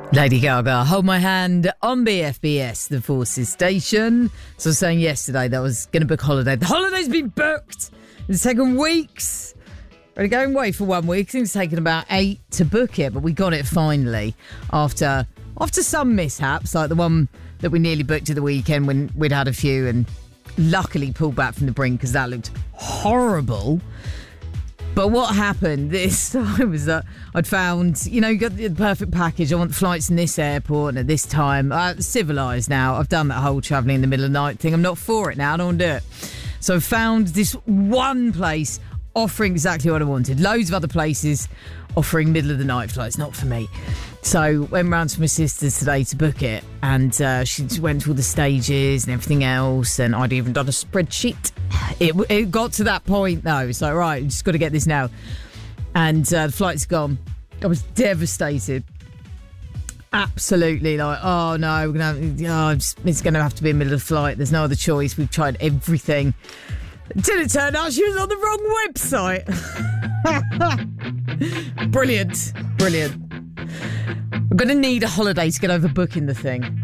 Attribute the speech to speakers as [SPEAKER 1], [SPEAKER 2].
[SPEAKER 1] Lady Gaga, Hold My Hand on BFBS, the Forces station. So I was saying yesterday that I was going to book holiday. The holiday's been booked. It's taken weeks. We're going away for 1 week. I think it's taken about 8 to book it, but we got it finally after some mishaps, like the one that we nearly booked at the weekend when we'd had a few and luckily pulled back from the brink because that looked horrible. But what happened this time was that I'd found, you got the perfect package. I want the flights in this airport and at this time. Civilised now. I've done that whole travelling in the middle of the night thing. I'm not for it now. I don't want to do it. So I found this one place offering exactly what I wanted. Loads of other places offering middle of the night flights. Not for me. So went round to my sister's today to book it, and she went through all the stages and everything else, and I'd even done a spreadsheet. It got to that point though, so right, just got to get this now. And the flight's gone. I was devastated. Absolutely, like, oh no, we're gonna it's gonna have to be a middle of the flight. There's no other choice. We've tried everything. Until it turned out she was on the wrong website. Brilliant. I'm going to need a holiday to get over booking the thing.